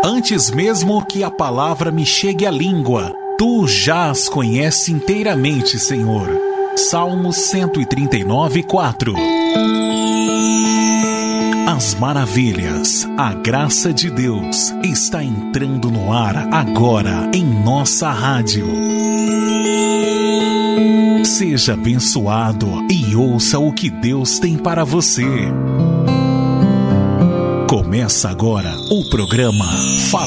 Antes mesmo que a palavra me chegue à língua, tu já as conhece inteiramente, Senhor. Salmos 139, 4. As maravilhas, a graça de Deus está entrando no ar agora em nossa rádio. Seja abençoado e ouça o que Deus tem para você. Começa agora o programa